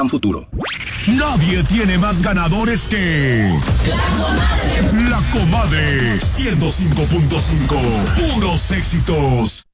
gran futuro. Nadie tiene más ganadores que... La Comadre 105.5. Puros éxitos.